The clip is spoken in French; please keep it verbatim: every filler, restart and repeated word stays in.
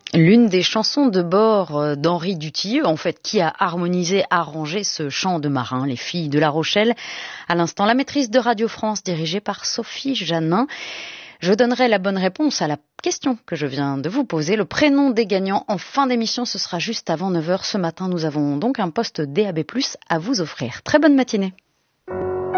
L'une des chansons de bord d'Henri Dutilleux, en fait, qui a harmonisé, arrangé ce chant de marin, Les filles de La Rochelle. À l'instant, la maîtrise de Radio France, dirigée par Sophie Janin. Je donnerai la bonne réponse à la question que je viens de vous poser. Le prénom des gagnants en fin d'émission, ce sera juste avant neuf heures ce matin. Nous avons donc un poste D A B plus, à vous offrir. Très bonne matinée.